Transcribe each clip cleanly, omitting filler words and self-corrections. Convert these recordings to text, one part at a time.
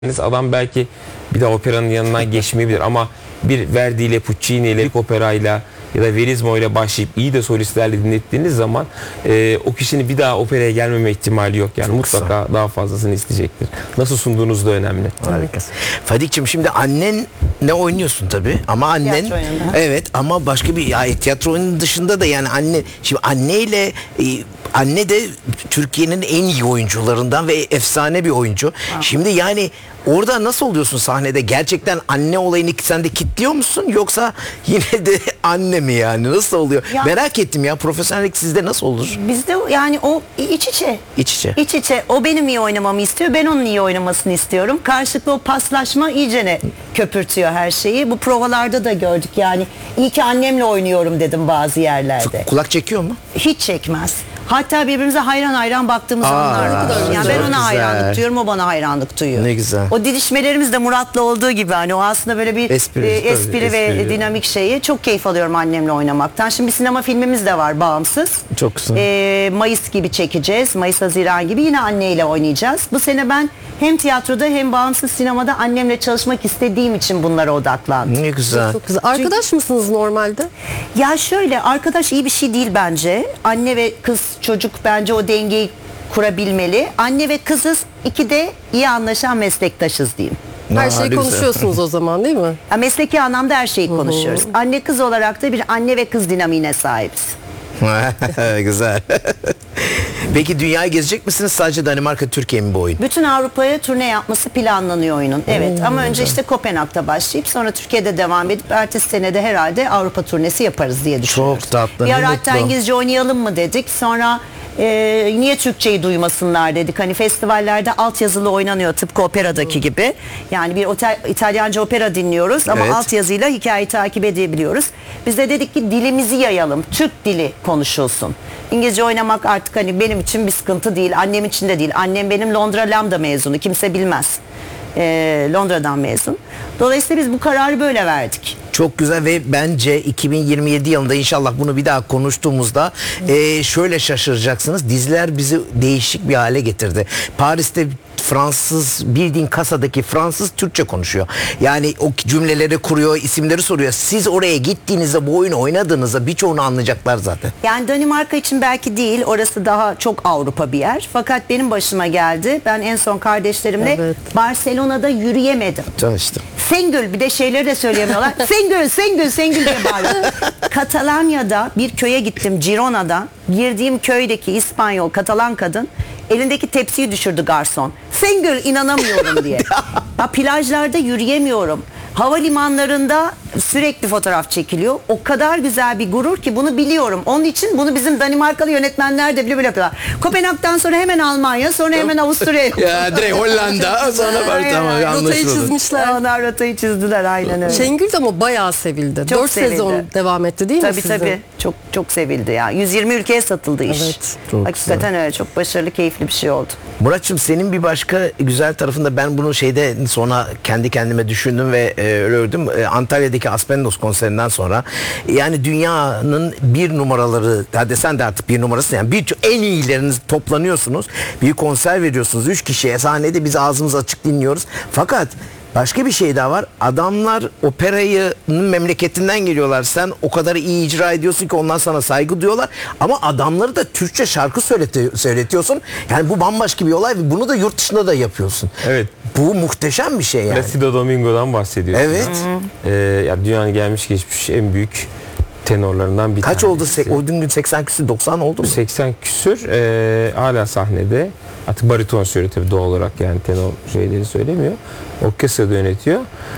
Adam belki bir de operanın yanından geçmeyebilir ama bir Verdi ile Puccini ile operayla ya da Verismo ile başlayıp iyi de solistlerle dinlettiğiniz zaman o kişinin bir daha operaya gelmeme ihtimali yok. Yani mutlaka daha fazlasını isteyecektir. Nasıl sunduğunuz da önemli. Harikasın. Fadik'cim şimdi annen ne oynuyorsun tabii ama annen evet ama başka bir tiyatro oyunun dışında da yani anne de Türkiye'nin en iyi oyuncularından ve efsane bir oyuncu. Şimdi yani orada nasıl oluyorsun sahnede? Gerçekten anne olayını sen de kitliyor musun? Yoksa yine de anne mi yani? Nasıl oluyor? Ya, merak ettim ya. Profesyonellik sizde nasıl olur? Bizde yani o iç içe. İç içe. İç içe. O benim iyi oynamamı istiyor. Ben onun iyi oynamasını istiyorum. Karşılıklı o paslaşma iyicene köpürtüyor her şeyi. Bu provalarda da gördük yani. İyi ki annemle oynuyorum dedim bazı yerlerde. Kulak çekiyor mu? Hiç çekmez. Hatta birbirimize hayran hayran baktığımız anlar var. Yani ben ona hayranlık duyuyorum, o bana hayranlık duyuyor. Ne güzel. O didişmelerimiz de Murat'la olduğu gibi hani o aslında böyle bir espri ve dinamik şeyi. Çok keyif alıyorum annemle oynamaktan. Şimdi bir sinema filmimiz de var bağımsız. Çok güzel. Mayıs gibi çekeceğiz. Mayıs-Haziran gibi yine anneyle oynayacağız. Bu sene ben hem tiyatroda hem bağımsız sinemada annemle çalışmak istediğim için bunlara odaklandım. Ne güzel. Çok güzel. Arkadaş mısınız normalde? Ya şöyle, arkadaş iyi bir şey değil bence. Anne ve kız çocuk bence o dengeyi kurabilmeli. Anne ve kızız, iki de iyi anlaşan meslektaşız diyeyim. Her şeyi konuşuyorsunuz o zaman değil mi? Ya mesleki anlamda her şeyi konuşuyoruz. Anne kız olarak da bir anne ve kız dinamiğine sahibiz. Güzel. Peki dünyayı gezecek misiniz? Sadece Danimarka, Türkiye mi bu oyun? Bütün Avrupa'ya turne yapması planlanıyor oyunun. Evet ama önce işte Kopenhag'da başlayıp sonra Türkiye'de devam edip ertesi senede herhalde Avrupa turnesi yaparız diye düşünüyoruz. Çok tatlı. Bir ara hatta İngilizce oynayalım mı dedik. Sonra niye Türkçeyi duymasınlar dedik. Hani festivallerde altyazılı oynanıyor tıpkı operadaki gibi. Yani bir İtalyanca opera dinliyoruz ama altyazıyla hikayeyi takip edebiliyoruz. Biz de dedik ki dilimizi yayalım. Türk dili konuşulsun. İngilizce oynamak artık hani benim için bir sıkıntı değil. Annem için de değil. Annem benim Londra Lambda mezunu. Kimse bilmez. Londra'dan mezun. Dolayısıyla biz bu kararı böyle verdik. Çok güzel ve bence 2027 yılında inşallah bunu bir daha konuştuğumuzda şöyle şaşıracaksınız. Diziler bizi değişik bir hale getirdi. Paris'te Fransız, bildiğin kasadaki Fransız Türkçe konuşuyor. Yani o cümleleri kuruyor, isimleri soruyor. Siz oraya gittiğinizde, bu oyunu oynadığınızda birçoğunu anlayacaklar zaten. Yani Danimarka için belki değil. Orası daha çok Avrupa bir yer. Fakat benim başıma geldi. Ben en son kardeşlerimle Barcelona'da yürüyemedim. Çalıştım. Sengül, bir de şeyleri de söyleyemiyorlar. Sengül, Sengül, Sengül diye bağırıyor. Katalanya'da bir köye gittim, Girona'da. Girdiğim köydeki İspanyol, Katalan kadın elindeki tepsiyi düşürdü garson. Sengül, inanamıyorum diye. Ya, plajlarda yürüyemiyorum. Havalimanlarında sürekli fotoğraf çekiliyor. O kadar güzel bir gurur ki bunu biliyorum. Onun için bunu bizim Danimarkalı yönetmenler de bile yapıyorlar. Kopenhag'dan sonra hemen Almanya, sonra hemen Avusturya. Ya direkt Hollanda, sonra var tamam Rotayı anlaşıldı. çizmişler. Onlar rotayı çizdiler aynen öyle. Şengül de ama bayağı sevildi. Çok 4 sevildi. sezon devam etti değil mi Tabii sizin? tabii. Çok çok sevildi ya. 120 ülkeye satıldı iş. Evet. Çok Hakikaten öyle. Çok başarılı, keyifli bir şey oldu. Muratçım senin bir başka güzel tarafında ben bunu sonra kendi kendime düşündüm ve ördüm. Antalya'daki Aspendos konserinden sonra yani dünyanın bir numaraları, hadi sen de artık bir numarasın yani en iyileriniz toplanıyorsunuz. Bir konser veriyorsunuz 3 kişiye sahnede, biz ağzımız açık dinliyoruz. Fakat başka bir şey daha var. Adamlar operayının memleketinden geliyorlar. Sen o kadar iyi icra ediyorsun ki onlar sana saygı duyuyorlar. Ama adamları da Türkçe şarkı söyletiyorsun. Yani bu bambaşka bir olay. Bunu da yurt dışında da yapıyorsun. Evet. Bu muhteşem bir şey yani. Placido Domingo'dan bahsediyorsun. Evet. Ya dünyanın gelmiş geçmiş en büyük tenorlarından bir Kaç tanesi. oldu? O gün 80 küsür 90 oldu mu? 80 küsür hala sahnede. Artık bariton söylüyor tabii doğal olarak, yani tenor şeyleri söylemiyor. Orkestrada yönetiyor.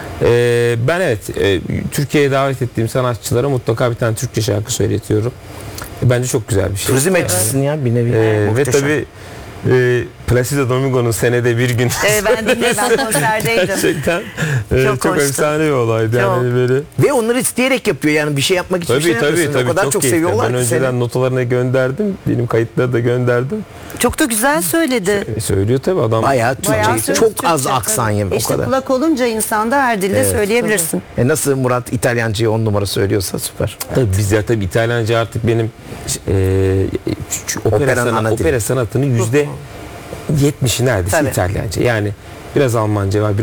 Ben Türkiye'ye davet ettiğim sanatçılara mutlaka bir tane Türkçe şarkı söyletiyorum. Bence çok güzel bir şey. Turizm etçisin ya bir nevi. Ve tabii Placido Domingo'nun senede bir gün. Ben konserdeydim. Gerçekten çok hoştu. efsane bir olaydı. Yani böyle. Ve onları isteyerek yapıyor yani bir şey yapmak için Tabii, o kadar çok keyifli. seviyorlar Ben ki önceden seni. notalarını gönderdim. Benim kayıtları da gönderdim. Çok da güzel söyledi. Söylüyor tabii adam. Bayağı Türkçe. Çok Türkçe, az tabii. aksan yemi o İşte kadar. kulak olunca insanda her dilde söyleyebilirsin. Nasıl Murat İtalyancayı 10 numara söylüyorsa süper. Tabii bizler tabii İtalyanca artık benim opera sanatının %70'i neredeyse Tabii. İtalyanca. Yani biraz Almanca var,